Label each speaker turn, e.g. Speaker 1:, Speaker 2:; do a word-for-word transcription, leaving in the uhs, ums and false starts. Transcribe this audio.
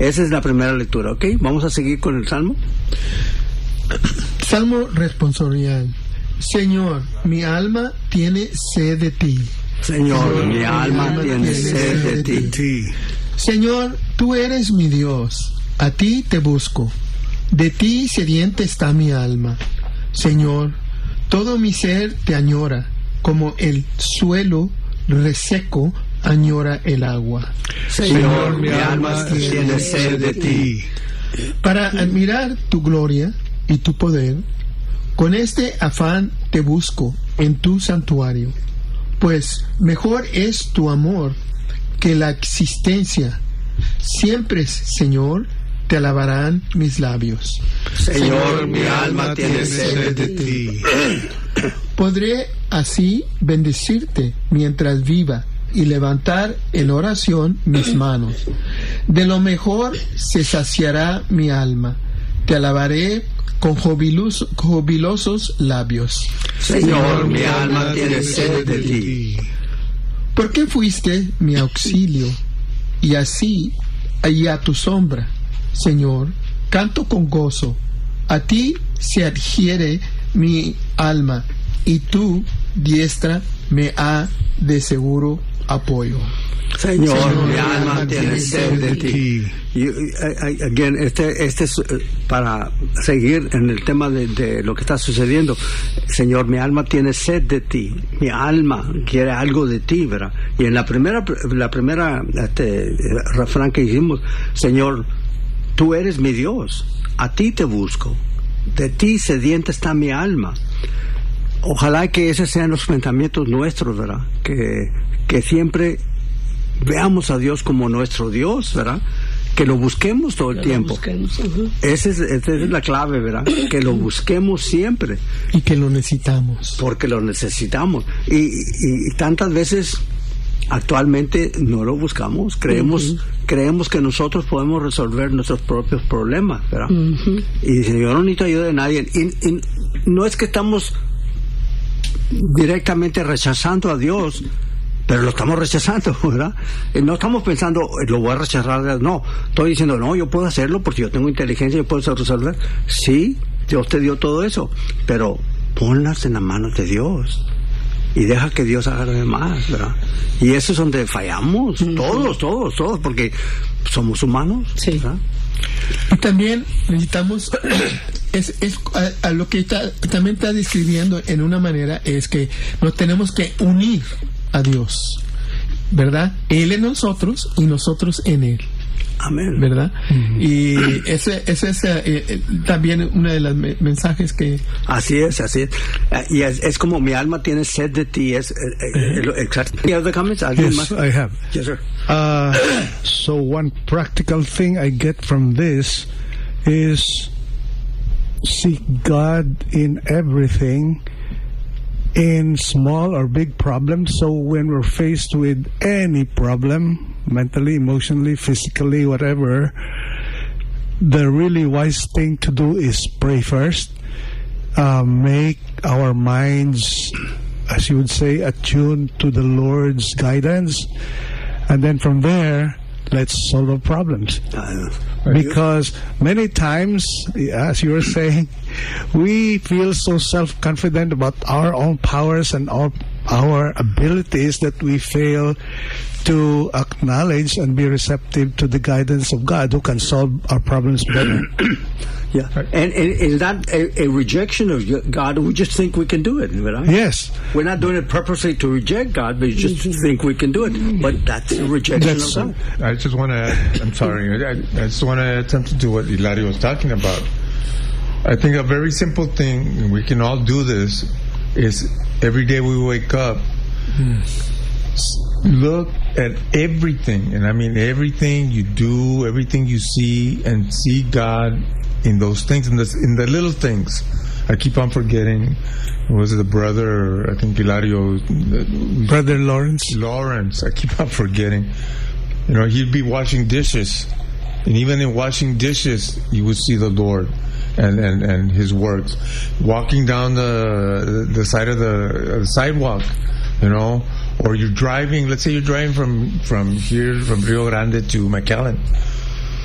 Speaker 1: Esa es la primera lectura, ¿ok? Vamos a seguir con el Salmo.
Speaker 2: Salmo responsorial. Señor, mi alma tiene sed de ti.
Speaker 1: Señor, Señor mi, mi alma, alma tiene, tiene sed de, de ti. ti.
Speaker 2: Señor, tú eres mi Dios. A ti te busco. De ti sedienta está mi alma. Señor, todo mi ser te añora, como el suelo reseco añora el agua.
Speaker 1: Señor, mi alma tiene sed de ti.
Speaker 2: Para admirar tu gloria y tu poder, con este afán te busco en tu santuario, pues mejor es tu amor que la existencia. Siempre, Señor, te alabarán mis labios.
Speaker 1: Señor, mi alma tiene sed de ti.
Speaker 2: Podré así bendecirte mientras viva y levantar en oración mis manos. De lo mejor se saciará mi alma. Te alabaré con jubilosos, jubilosos labios.
Speaker 1: Señor, mi alma tiene sed de ti.
Speaker 2: ¿Por qué fuiste mi auxilio? Y así, y a tu sombra, Señor, canto con gozo. A ti se adhiere mi alma, y tu diestra me ha de seguro apoyo.
Speaker 1: Señor, Señor mi alma, alma tiene sed de ti. Y, again, este, este es para seguir en el tema de, de lo que está sucediendo. Señor, mi alma tiene sed de ti. Mi alma quiere algo de ti, ¿verdad? Y en la primera, la primera este, refrán que hicimos, Señor, tú eres mi Dios. A ti te busco. De ti sedienta está mi alma. Ojalá que esos sean los pensamientos nuestros, ¿verdad? Que, que siempre veamos a Dios como nuestro Dios, ¿verdad? Que lo busquemos todo el que tiempo. Uh-huh. Esa es, esa es la clave, ¿verdad? Que lo busquemos siempre.
Speaker 2: Y que lo necesitamos.
Speaker 1: Porque lo necesitamos. Y, y, y tantas veces actualmente no lo buscamos. Creemos, uh-huh. creemos que nosotros podemos resolver nuestros propios problemas, ¿verdad? Uh-huh. Y dicen, yo no necesito ayuda de nadie. Y, y no es que estamos directamente rechazando a Dios, pero lo estamos rechazando, ¿verdad? No estamos pensando, lo voy a rechazar, no, estoy diciendo, no, yo puedo hacerlo porque yo tengo inteligencia, yo puedo resolver. Sí, Dios te dio todo eso, pero ponlas en las manos de Dios y deja que Dios haga lo demás, ¿verdad? Y eso es donde fallamos, mm-hmm. todos, todos, todos, porque somos humanos,
Speaker 2: sí. ¿verdad? Y también necesitamos, es, es a, a lo que está, también está describiendo en una manera, es que nos tenemos que unir a Dios, ¿verdad? Él en nosotros y nosotros en Él.
Speaker 1: Amén.
Speaker 2: ¿Verdad? Uh-huh. Y ese, ese es eh, eh, también uno de los me- mensajes que...
Speaker 1: Así es, así es. Uh, y es, es como mi alma tiene sed de ti. Es, uh, uh, exacto. ¿Any other comments?
Speaker 3: Yes,
Speaker 1: más?
Speaker 3: I have.
Speaker 1: Yes, sir.
Speaker 3: Uh, so one practical thing I get from this is seek God in everything, in small or big problems. So when we're faced with any problem, mentally, emotionally, physically, whatever, the really wise thing to do is pray first. Uh, make our minds, as you would say, attuned to the Lord's guidance. And then from there, let's solve our problems. Uh, because many times, as you were saying, we feel so self-confident about our own powers and our, our abilities that we fail to acknowledge and be receptive to the guidance of God, who can solve our problems better.
Speaker 1: Yeah, and, and is that a, a rejection of God? We just think we can do it, right?
Speaker 3: Yes.
Speaker 1: We're not doing it purposely to reject God, but you just think we can do it. But that's a rejection
Speaker 3: that's,
Speaker 1: of God.
Speaker 4: I just want to add, I'm sorry, I, I just want to add something to what Hilario was talking about. I think a very simple thing, and we can all do this, is every day we wake up, hmm. look at everything, and I mean everything you do, everything you see, and see God in those things, in the, in the little things. I keep on forgetting, was it the brother, I think Hilario,
Speaker 3: Brother Lawrence?
Speaker 4: Lawrence, I keep on forgetting. You know, he'd be washing dishes, and even in washing dishes, you would see the Lord and, and, and His works. Walking down the the side of the, the sidewalk, you know, or you're driving, let's say you're driving from, from here, from Rio Grande to McAllen,